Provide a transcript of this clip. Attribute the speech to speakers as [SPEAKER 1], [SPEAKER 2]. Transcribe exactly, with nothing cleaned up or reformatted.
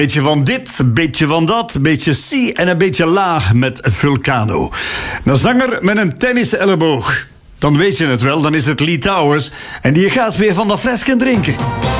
[SPEAKER 1] Beetje van dit, een beetje van dat, een beetje C en een beetje laag met Vulcano. Een zanger met een tennis-elleboog. Dan weet je het wel, dan is het Lee Towers. En die gaat weer van dat flesje drinken.